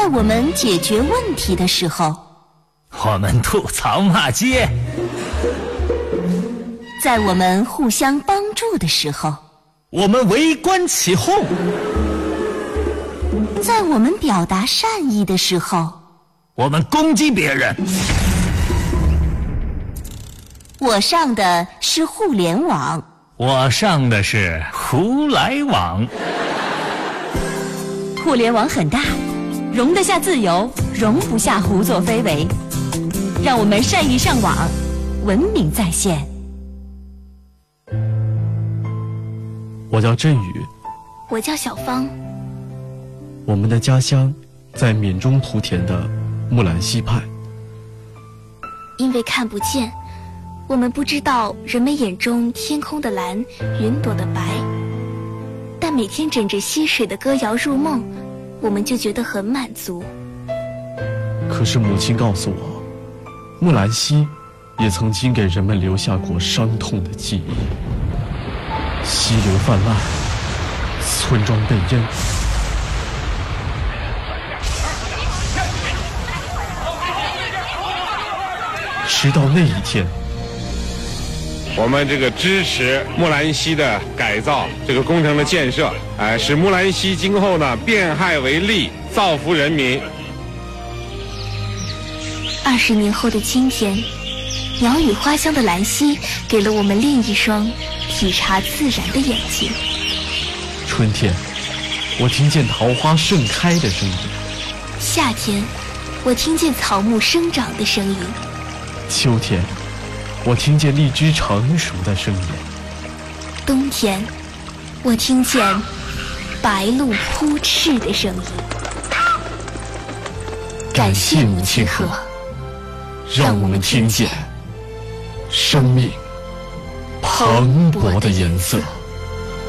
在我们解决问题的时候， 我们吐槽骂街； 在我们互相帮助的时候， 我们围观起哄； 在我们表达善意的时候， 我们攻击别人。 我上的是互联网， 我上的是胡来网。 互联网很大，容得下自由，容不下胡作非为。让我们善意上网，文明在线。 我叫振宇， 我叫小芳。 我们的家乡在缅中莆田的木兰溪畔。 因为看不见，我们不知道人们眼中天空的蓝，云朵的白。但每天枕着溪水的歌谣入梦，我们就觉得很满足。 可是母亲告诉我，木兰溪也曾经给人们留下过伤痛的记忆。溪流泛滥，村庄被淹。直到那一天， 我们这个支持木兰溪的改造，这个工程的建设，使木兰溪今后呢变害为利，造福人民。 20年后的今天，鸟语花香的兰溪给了我们另一双体察自然的眼睛。 春天，我听见桃花盛开的声音； 夏天，我听见草木生长的声音； 秋天，我听见荔枝成熟的声音； 冬天，我听见白鹭扑翅的声音。感谢母亲河，让我们听见生命磅礴的颜色。